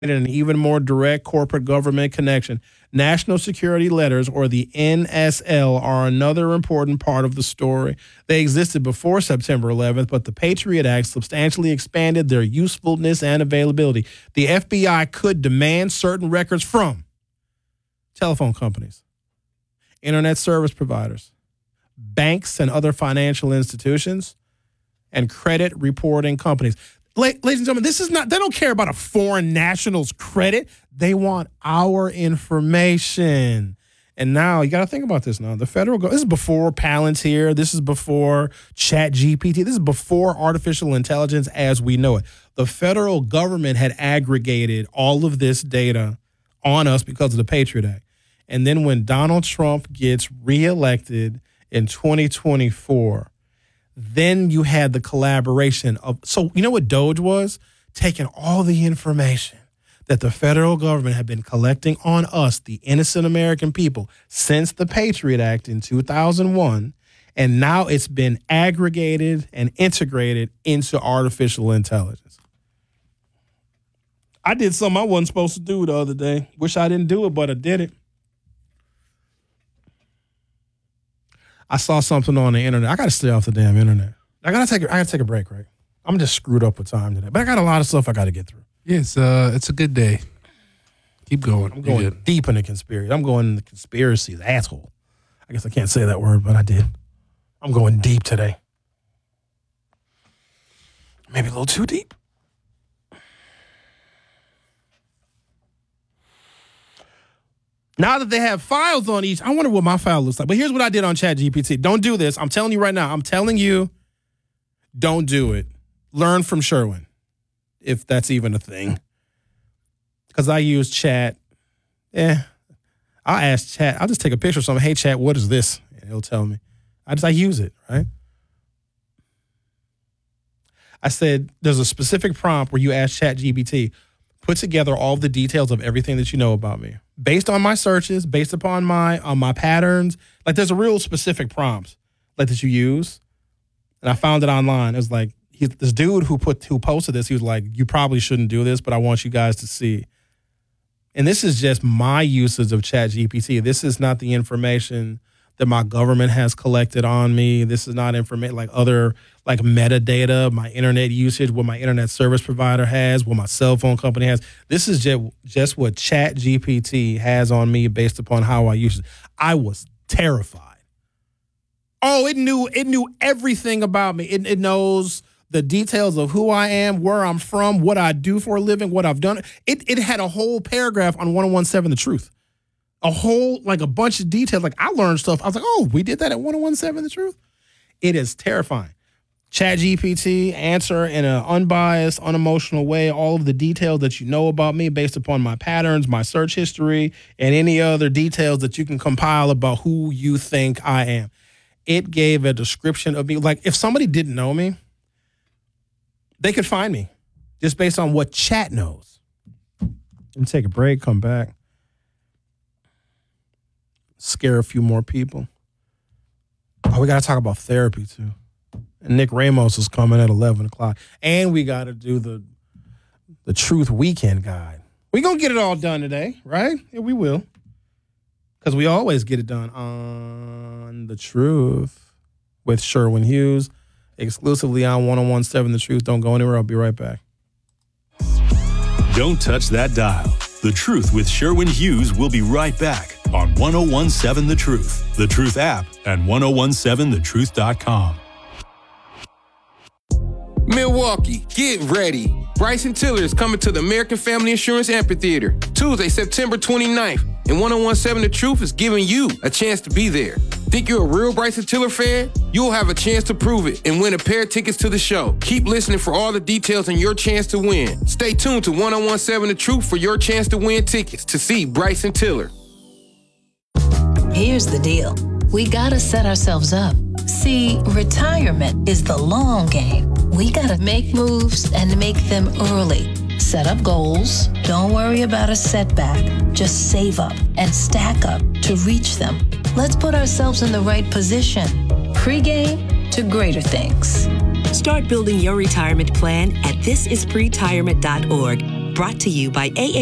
an even more direct corporate government connection. National security letters, or the NSL, are another important part of the story. They existed before September 11th, but the Patriot Act substantially expanded their usefulness and availability. The FBI could demand certain records from telephone companies, internet service providers, banks and other financial institutions, and credit reporting companies. Ladies and gentlemen, this is not, they don't care about a foreign national's credit. They want our information. And now you got to think about this now. The federal government, this is before Palantir. This is before ChatGPT. This is before artificial intelligence as we know it. The federal government had aggregated all of this data on us because of the Patriot Act. And then when Donald Trump gets reelected in 2024, then you had the collaboration of, so you know what Doge was? Taking all the information that the federal government had been collecting on us, the innocent American people, since the Patriot Act in 2001, and now it's been aggregated and integrated into artificial intelligence. I did something I wasn't supposed to do the other day. Wish I didn't do it, but I did it. I saw something on the internet. I got to stay off the damn internet. I got to take a break, right? I'm just screwed up with time today. But I got a lot of stuff I got to get through. Yeah, it's a good day. Keep going. I'm going deep into conspiracy. I'm going into conspiracies, asshole. I guess I can't say that word, but I did. I'm going deep today. Maybe a little too deep. Now that they have files on each, I wonder what my file looks like. But here's what I did on ChatGPT. Don't do this. I'm telling you right now. I'm telling you, don't do it. Learn from Sherwin, if that's even a thing. Because I use Chat. I'll ask Chat. I'll just take a picture of something. Hey, Chat, what is this? And it'll tell me. I use it, right? I said, there's a specific prompt where you ask ChatGPT, put together all the details of everything that you know about me. Based on my searches, based upon my patterns. Like, there's a real specific prompt like that you use. And I found it online. It was like, this dude who posted this, he was like, you probably shouldn't do this, but I want you guys to see. And this is just my usage of ChatGPT. This is not the information that my government has collected on me. This is not information like other like metadata, my internet usage, what my internet service provider has, what my cell phone company has. This is just what ChatGPT has on me based upon how I use it. I was terrified. Oh, it knew everything about me. It knows the details of who I am, where I'm from, what I do for a living, what I've done. It had a whole paragraph on 1017 The Truth. A bunch of details. Like, I learned stuff. I was like, oh, we did that at 1017 The Truth? It is terrifying. ChatGPT answer in an unbiased, unemotional way all of the details that you know about me based upon my patterns, my search history, and any other details that you can compile about who you think I am. It gave a description of me. Like, if somebody didn't know me, they could find me just based on what Chat knows. Let me take a break, come back. Scare a few more people. Oh, we got to talk about therapy, too. And Nick Ramos is coming at 11 o'clock. And we got to do the Truth Weekend Guide. We're going to get it all done today, right? Yeah, we will. Because we always get it done on The Truth with Sherwin Hughes, exclusively on 1017 The Truth. Don't go anywhere. I'll be right back. Don't touch that dial. The Truth with Sherwin Hughes will be right back on 1017 The Truth, The Truth app, and 1017thetruth.com. Milwaukee, get ready. Bryson Tiller is coming to the American Family Insurance Amphitheater Tuesday, September 29th. And 1017 The Truth is giving you a chance to be there. Think you're a real Bryson Tiller fan? You'll have a chance to prove it and win a pair of tickets to the show. Keep listening for all the details and your chance to win. Stay tuned to 1017 The Truth for your chance to win tickets to see Bryson Tiller. Here's the deal. We gotta set ourselves up. See, retirement is the long game. We gotta make moves and make them early. Set up goals. Don't worry about a setback. Just save up and stack up to reach them. Let's put ourselves in the right position. Pre-game to greater things. Start building your retirement plan at thisispretirement.org. Brought to you by AA